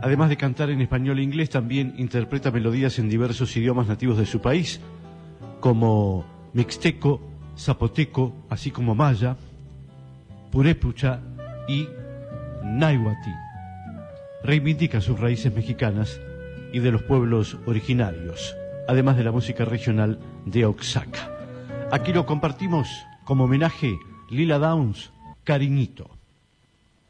Además de cantar en español e inglés, también interpreta melodías en diversos idiomas nativos de su país, como mixteco, zapoteco, así como maya, purépecha y náhuatl. Reivindica sus raíces mexicanas y de los pueblos originarios, además de la música regional de Oaxaca. Aquí lo compartimos como homenaje, Lila Downs, Cariñito.